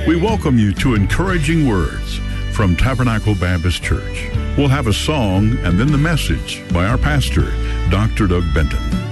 We welcome you to Encouraging Words from Tabernacle Baptist Church. We'll have a song and then the message by our pastor, Dr. Doug Benton.